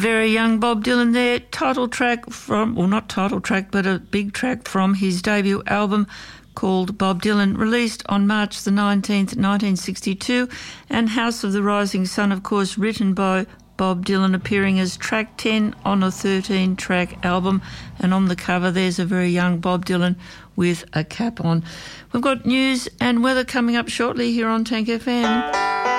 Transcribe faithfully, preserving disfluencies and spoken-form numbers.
Very young Bob Dylan there, title track from, well not title track, but a big track from his debut album called Bob Dylan, released on March the nineteenth, nineteen sixty-two, and House of the Rising Sun, of course, written by Bob Dylan, appearing as track ten on a thirteen-track album. And on the cover there's a very young Bob Dylan with a cap on. We've got news and weather coming up shortly here on Tank F M.